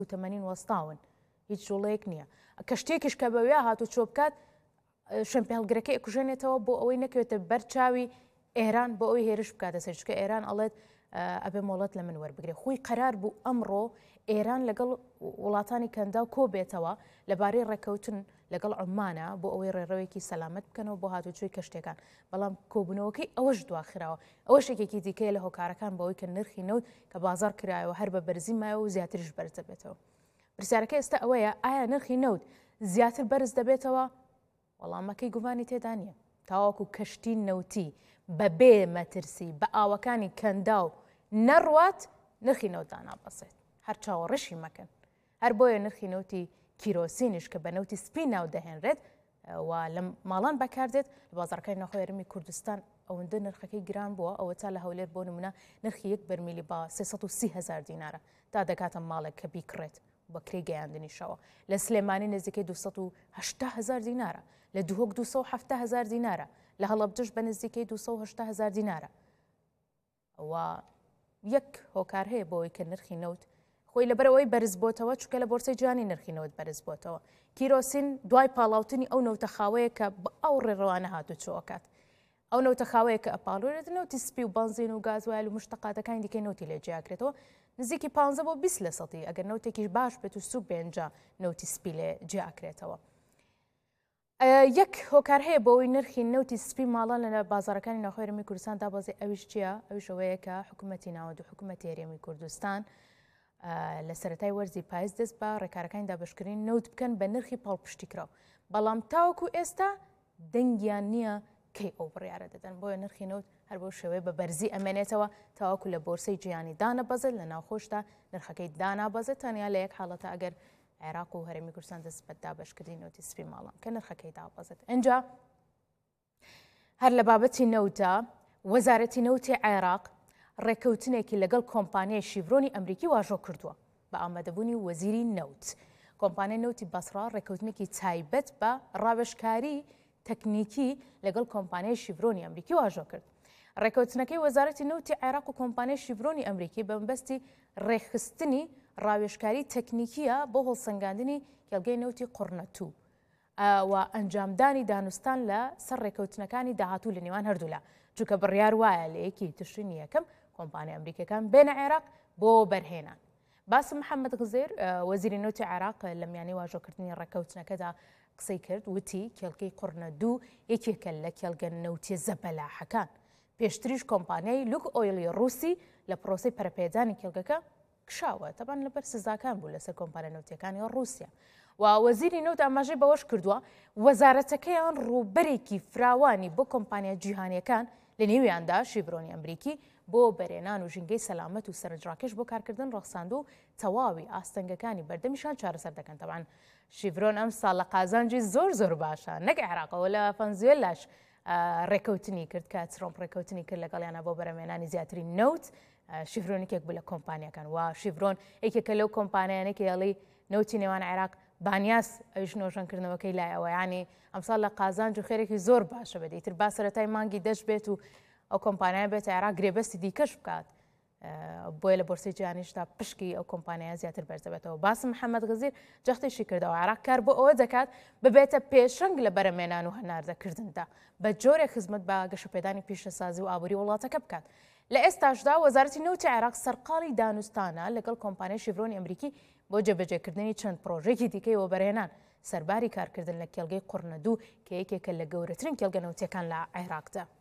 80 وەستاون هیچ جوڵەیەک نییە کەشتێکیش کە بەوێ هاتو چۆ بکات شەمپێ هەڵگرەکەی کوژێنێتەوە بۆ ئەوەی نەکەوێتە بەرچاوی ئێران بۆ ئەوەی هێرش بکاتە سەر چکە ئێران ئەڵێت ئەبێ مۆڵەت لە من وەربگرێ خۆی قەرار بوو ئەمڕۆ ئێران لەگەڵ وڵاتانی کەندا کۆ بێتەوە لەبارەی ڕێکەوتن لەگەڵ عمانە بۆ ئەوەی ڕێڕەوێکی سەلامەت بکەنەوە بۆ هاتوچۆی کەشتەکان بەڵام کۆبوونەوەکەی ئەوەش دواخراوە ئەوە شتێکی دیکەیە لە هۆکارەکان بەوەی کە نرخی نەوت کە بازار کرایەوە هەر بە بەرزی مایەوە و زیاتریش بەرز دەبێتەوە پرسیارەکە ئێستا ئەوەیە ئایا نرخی نەوت زیاتر بەرز دەبێتەوە وەڵامەکەی گومانی تێدا نییە تاواکو کەشتی نەوتی بەبێ مەترسی بە ئاوەکانی کەندا و نەڕوات نرخی نەوتدا نابەسێت هەر چاوەڕێشی مەکەن هەر بۆیە نرخی نەوتی کیرۆسینش کە بە نەوتی سپی ناو دەهێنرێت و لە ماڵان بەکاردێت لە بازارەکەی ناوخۆی هەرێمی کوردستان ئەوەندە نرخەکەی گران بووە ئەوە تا لە هەولێر بۆ نمونە نرخی یەک بەرمیلی با 330,000 دینارە تا دەکاتە ماڵێک کە بیکڕێت بەکرێ گەیاندنیشەوە لە سلێمانی نزیکەی 280,000 دینارە لە دووهۆک 270,000 دینارە لە هەڵەبجەش بە نزیکەی 280,000 دینارە و یەک هۆکار هەیە بۆەوەی کە نرخی نەوت خۆی لەبەرەوەی بەرز بۆتەوە چکە لە بۆرسەی جیهانی نرخی نەوت بەرز بۆتەوە کیرۆسین دوای پاڵاوتنی ئەو نەوتە خاوەیە کە ئەو ڕێڕەوانە هاتو چۆکات ئەو نەوتە خاوەیە کە ئەپاڵورێت نەوتی سپی و بنزین و گازوایل و مشتەقاتەکانی دیکەی نەوتی لێ جیاکرێتەوە نزیکی 15 بۆ 20% ئەگەر نەوتێکیش باش بێت و سوب بێنجا نەوتی سپی لێ جیاکرێتەوە یەک هۆکار هەیە بۆەوەی نرخی نەوتی سپی ماڵان لە بازارەکانی ناوخۆی هەرێمی کوردستان دابەزێ ئەویش چییە؟ ئەویش ئەوەیە کە حکوومەتی ناوەند و حکوومەتی هەرێمی کوردستان لە سەرەتای وەرزی پاییز دەست بە ڕێکارەکانی دابشکردنی نەوت بکەن بە نرخی پاڵپشتیکراو بەڵام تاوەکو ئێستا دەنگیان نییە کەی ئەو بڕیارە دەدەن بۆیە نرخی نەوت هەر بۆ شێوەیە بە بەرزی ئەمێنێتەوە تاوەکو لە بۆرسەی جیهانی دانەبەزێت لە ناوخۆشدا نرخەکەی دانابەزێت تەنیا لە یەک حاڵەتە ئەگەر عێراق و هەرێمی کوردستان دەست بە دابشکردنی نەوتی سپی ماڵان کە نرخەکەی دابەزێت ئەنجا هەر لە بابەتی نەوتە وەزارەتی نەوتی عێراق ڕێکەوتنێکی لەگەڵ کۆمپانیای شیڤرۆنی ئەمریکی واژۆ کردووە بە ئامادەبوونی وەزیری نەوت کۆمپانیای نەوتی بەسڕا ڕێکەوتنێکی تایبەت بە ڕاوێژکاری تەکنیکی لەگەڵ کۆمپانیای شیڤرۆنی ئەمریکی واژۆ کرد ڕێکەوتنەکەی وەزارەتی نەوتی عێراق و کۆمپانیای شیڤرۆنی ئەمریکی بە مەبەستی ڕێکخستنی ڕاوێژکاری تەکنیکیە بۆ هەڵسەنگاندنی کێڵگەی نەوتی قورنەتوو و ئەنجامدانی دانوستان لە سەر ڕێکەوتنەکانی داهاتوو لە نێوان هەردوولا چونکە بڕیار وایە لە یەکی تشرینی یەکەم کۆمپانیا ئەمریکەکان بێنە عێراق بۆ بەرهێنان باسم محەممەد غزێر وەزیری نەوتی عێراق لە میانی واژۆکردنی ڕێکەوتنەکەدا قسەی کرد وتی کێڵگەی قورنەدوو یەکێکە لە کێڵگە نەوتی زەبەلاحەکان پێشتریش کۆمپانیای لوک ئۆیلی ڕووسی لە پرۆسەی پەرەپێدانی کێڵگەکە کشاوە تەبان لەبەر سزاکان بوو لەسەر کۆمپانیا نەوتیەکانی ڕووسیا و وەزیری نەوت ئاماژەی بەوەش کردووە وەزارەتەکەیان ڕووبەرێکی فراوانی بۆ کۆمپانیا جیهانیەکان لە نێویاندا شیڤرۆنی ئەمریکی بۆ بەرێنان و ژینگەی سەلامەت و سەرنجڕاکێش بۆ کارکردن ڕەخساند و تەواوی ئاستەنگەکانی بەردەمیشان چارەسەر دەکەن تەبان شیڤرۆن ئەم ساڵ لە قازانجی زۆر باشە نەک عێراقەوە لە ڤەنزوێلاش ڕێکەوتنی کرد کە ترۆمپ ڕێکەوتنی کرد لەگەڵیانە بۆ بەرەمێنانی زیاتری نەوت شیڤرۆنێکێک بوو لە کۆمپانیەکان و شیڤرۆن یەکێکە لەو کۆمپانیانێکی هەڵی نەوتی نێوان عێراق بانیاس ئەویش نۆژەنکردنەوەکەی لایەوە ینی ئەمساڵ لە قازانج و خێرێکی زۆر باشە بەدەیتر با سەرەتای مانگی دەست بێت و ئەو کۆمپانیای بێت عێراق گرێبەستی دیکەش بکات بۆیە لە بۆرسەی جیهانیشتا پشکی ئەو کۆمپانیا زیاتر بەرزەبێتەوە باسم محەممەد غزیر جەختێکی کردەوە عێراق کار بۆ ئەوە دەکات ببێتە پێشەنگ لە بەرەمێنان و هەناردەکردندا بە جۆرێک خزمەت بە گەشەپێدانی پیشەسازی و ئابووری وڵاتەکە بکات لە ئێستاشدا وەزارەتی نەوتی عێراق سەرقاڵی دانوستانە لەگەڵ کۆمپانیای شیڤرۆنی ئەمریکی بۆ جێبەجێکردنی چەند پرۆژێکی دیکەیەوە بەرهێنان سەرباری کارکردن لە کێڵگەی قورنەدوو کە یەکێکە لە گەورەترین کێڵگە نەوتیەکان لە عێراقدا